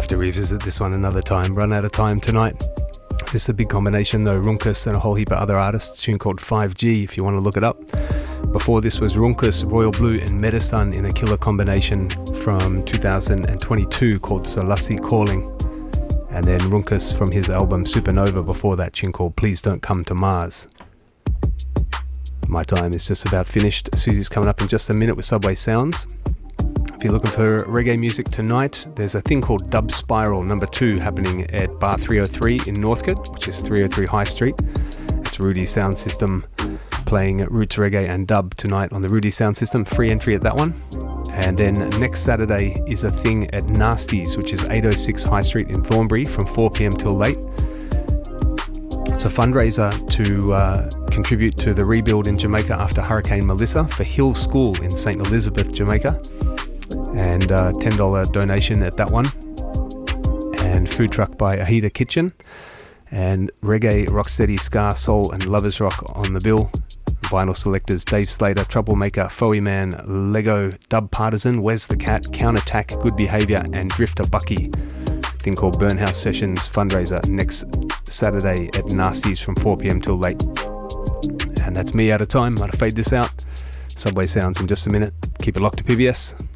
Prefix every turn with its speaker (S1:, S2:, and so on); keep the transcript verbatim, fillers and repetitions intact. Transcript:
S1: to revisit this one another time. Run out of time tonight. This is a big combination though, Runkus and a whole heap of other artists. A tune called five G if you want to look it up. Before this was Runkus, Royal Blue and Medasun in a killer combination from two thousand twenty-two called Selassie Calling. And then Runkus from his album Supernova before that, tune called Please Don't Come to Mars. My time is just about finished. Susie's coming up in just a minute with Subway Sounds. If you're looking for reggae music tonight, there's a thing called Dub Spiral number two happening at Bar three oh three in Northcote, which is three oh three High Street. It's Rudy Sound System playing roots reggae and dub tonight on the Rudy Sound System. Free entry at that one. And then next Saturday is a thing at Nasties, which is eight oh six High Street in Thornbury from four p m till late. It's a fundraiser to uh, contribute to the rebuild in Jamaica after Hurricane Melissa for Hill School in Saint Elizabeth, Jamaica. And uh, ten dollar donation at that one. And food truck by Ahida Kitchen. And reggae, rocksteady, ska, soul and lovers rock on the bill. Vinyl selectors Dave Slater, Troublemaker, Foey Man, Lego, Dub Partisan, Wes the Cat, Counterattack, Good Behaviour and Drifter Bucky. A thing called Burnhouse Sessions fundraiser next Saturday at Nasties from four p m till late. And that's me out of time. I'm going to fade this out. Subway Sounds in just a minute. Keep it locked to P B S.